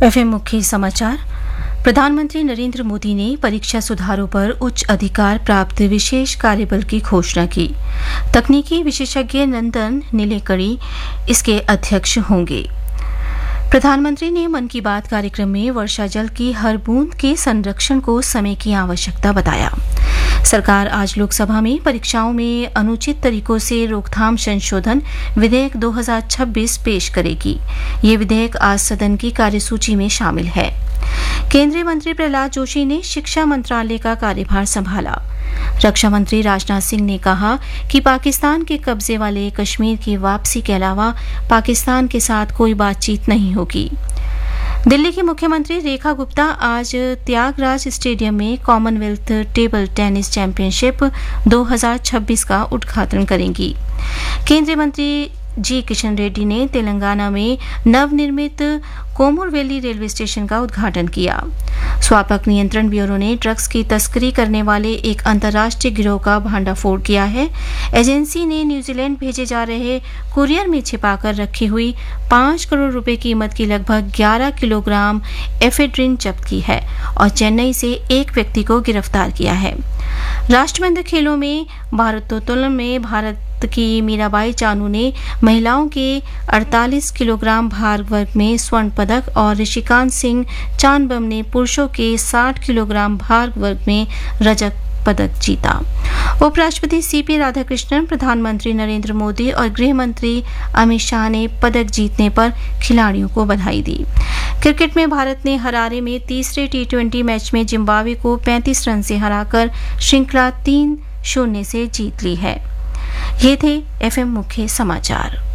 FM मुख्य समाचार। प्रधानमंत्री नरेंद्र मोदी ने परीक्षा सुधारों पर उच्च अधिकार प्राप्त विशेष कार्यबल की घोषणा की। तकनीकी विशेषज्ञ नंदन नीलेकणी इसके अध्यक्ष होंगे। प्रधानमंत्री ने मन की बात कार्यक्रम में वर्षा जल की हर बूंद के संरक्षण को समय की आवश्यकता बताया। सरकार आज लोकसभा में परीक्षाओं में अनुचित तरीकों से रोकथाम संशोधन विधेयक 2026 पेश करेगी। ये विधेयक आज सदन की कार्यसूची में शामिल है। केंद्रीय मंत्री प्रहलाद जोशी ने शिक्षा मंत्रालय का कार्यभार संभाला। रक्षा मंत्री राजनाथ सिंह ने कहा कि पाकिस्तान के कब्जे वाले कश्मीर की वापसी के अलावा पाकिस्तान के साथ कोई बातचीत नहीं होगी। दिल्ली की मुख्यमंत्री रेखा गुप्ता आज त्यागराज स्टेडियम में कॉमनवेल्थ टेबल टेनिस चैंपियनशिप 2026 का उद्घाटन करेंगी। केंद्रीय मंत्री जी किशन रेड्डी ने तेलंगाना में नवनिर्मित कोमुरवेली रेलवे स्टेशन का उद्घाटन किया। स्वास्थ्य नियंत्रण ब्यूरो ने ड्रग्स की तस्करी करने वाले एक अंतर्राष्ट्रीय गिरोह का भंडाफोड़ किया है। एजेंसी ने न्यूजीलैंड भेजे जा रहे कुरियर में छिपाकर रखी हुई 5 करोड़ रुपए कीमत की लगभग 11 किलोग्राम एफेड्रिन जब्त की है और चेन्नई से एक व्यक्ति को गिरफ्तार किया है। राष्ट्रमंडल खेलों में भारोत्तोलन में भारत की मीराबाई चानू ने महिलाओं के 48 किलोग्राम भार वर्ग में स्वर्ण पदक और ऋषिकांत सिंह चानबम ने पुरुषों के 60 किलोग्राम भार वर्ग में रजत पदक जीता। उपराष्ट्रपति सीपी राधाकृष्णन, प्रधानमंत्री नरेंद्र मोदी और गृह मंत्री अमित शाह ने पदक जीतने पर खिलाड़ियों को बधाई दी। क्रिकेट में भारत ने हरारे में तीसरे T20 मैच में जिम्बाब्वे को 35 रन से हराकर श्रृंखला 3-0 से जीत ली है। ये थे एफएम मुख्य समाचार।